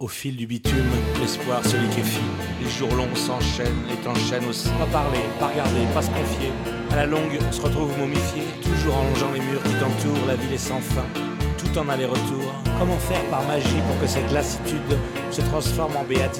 Au fil du bitume, l'espoir se liquéfie. Les jours longs s'enchaînent, les temps chaînent aussi. Pas parler, pas regarder, pas se confier. À la longue, on se retrouve momifié, toujours en longeant les murs qui t'entourent. La ville est sans fin, tout en aller-retour. Comment faire par magie pour que cette lassitude se transforme en béatitude?